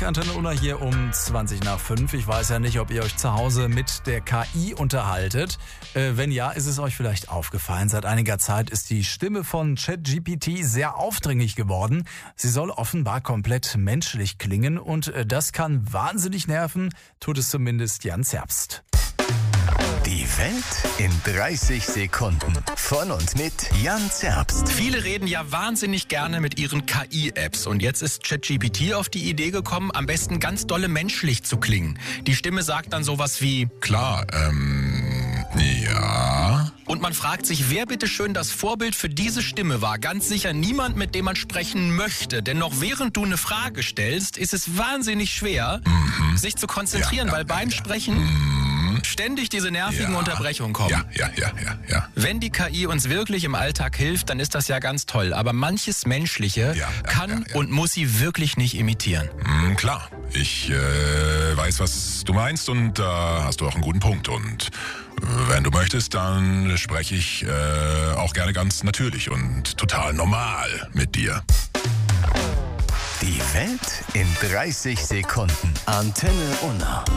Antenne Unna hier um 5:20. Ich weiß ja nicht, ob ihr euch zu Hause mit der KI unterhaltet. Wenn ja, ist es euch vielleicht aufgefallen. Seit einiger Zeit ist die Stimme von ChatGPT sehr aufdringlich geworden. Sie soll offenbar komplett menschlich klingen und das kann wahnsinnig nerven, tut es zumindest Jan Zerbst. Die Welt in 30 Sekunden. Von und mit Jan Zerbst. Viele reden ja wahnsinnig gerne mit ihren KI-Apps. Und jetzt ist ChatGPT auf die Idee gekommen, am besten ganz dolle menschlich zu klingen. Die Stimme sagt dann sowas wie, klar, ja. Und man fragt sich, wer bitteschön das Vorbild für diese Stimme war. Ganz sicher niemand, mit dem man sprechen möchte. Denn noch während du eine Frage stellst, ist es wahnsinnig schwer, sich zu konzentrieren, weil beim Sprechen ständig diese nervigen Unterbrechungen kommen. Ja. Wenn die KI uns wirklich im Alltag hilft, dann ist das ja ganz toll. Aber manches Menschliche kann und muss sie wirklich nicht imitieren. Klar, ich weiß, was du meinst und da hast du auch einen guten Punkt. Und wenn du möchtest, dann spreche ich auch gerne ganz natürlich und total normal mit dir. Die Welt in 30 Sekunden. Antenne Unna.